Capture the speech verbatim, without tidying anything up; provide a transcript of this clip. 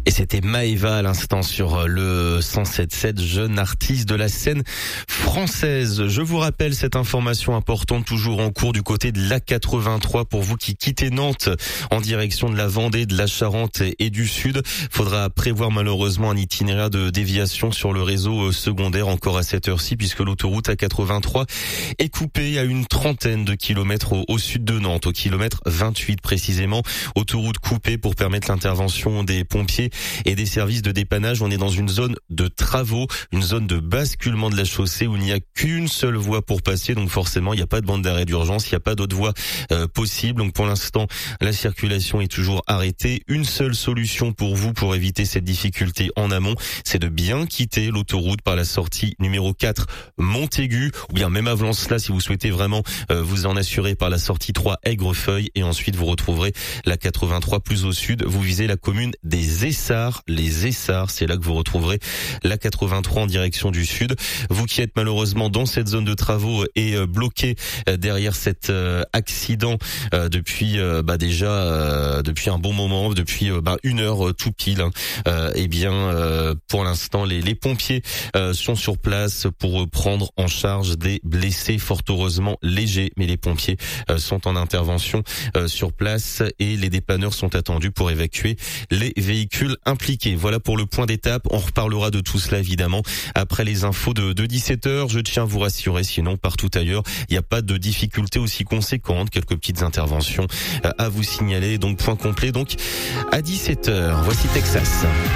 Et c'était Maëva à l'instant sur le cent sept sept, jeune artiste de la scène française. Je vous rappelle cette information importante toujours en cours du côté de l'A quatre-vingt-trois pour vous qui quittez Nantes en direction de la Vendée, de la Charente et du Sud. Faudra prévoir malheureusement un itinéraire de déviation sur le réseau secondaire encore à cette heure-ci puisque l'autoroute A quatre-vingt-trois est coupée à une trentaine de kilomètres au, au sud de Nantes, au kilomètre vingt-huit précisément. Autoroute coupée pour permettre l'intervention des pompiers et des services de dépannage. On est dans une zone de travaux, une zone de basculement de la chaussée où il n'y a qu'une seule voie pour passer. Donc forcément, il n'y a pas de bande d'arrêt d'urgence, il n'y a pas d'autre voie euh, possible. Donc pour l'instant, la circulation est toujours arrêtée. Une seule solution pour vous pour éviter cette difficulté en amont, c'est de bien quitter l'autoroute par la sortie numéro quatre Montaigu, ou bien même avant cela, si vous souhaitez vraiment euh, vous en assurer, par la sortie trois Aigrefeuille, et ensuite vous retrouverez la quatre-vingt-trois plus au sud. Vous visez la commune des Essarts, les Essarts, c'est là que vous retrouverez la quatre-vingt-trois en direction du sud. Vous qui êtes malheureusement dans cette zone de travaux et euh, bloqué euh, derrière cet euh, accident euh, depuis euh, bah déjà euh, depuis un bon moment, depuis euh, bah, une heure euh, tout pile. Hein. Euh, eh bien, euh, pour l'instant, les, les pompiers euh, sont sur place pour prendre en charge des blessés, fort heureusement légers, mais les pompiers euh, sont en intervention euh, sur place et les dépanneurs sont attendus pour évacuer les véhicules impliqués. Voilà pour le point d'étape. On reparlera de tout cela évidemment après les infos de, de dix-sept heures. Je tiens à vous rassurer, sinon partout ailleurs, il n'y a pas de difficultés aussi conséquentes. Quelques petites interventions à vous signaler. Donc point complet donc à dix-sept heures. Voici Texas.